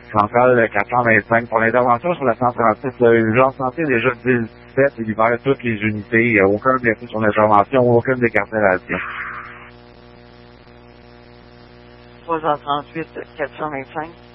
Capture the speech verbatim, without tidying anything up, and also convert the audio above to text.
centrale quatre cent vingt-cinq. Pour l'intervention sur la cent trente-six, ils ont senti déjà dix sept et libéré toutes les unités. Il n'y a aucun blessé sur l'intervention, aucune décarcération. trois cent trente-huit, quatre cent vingt-cinq.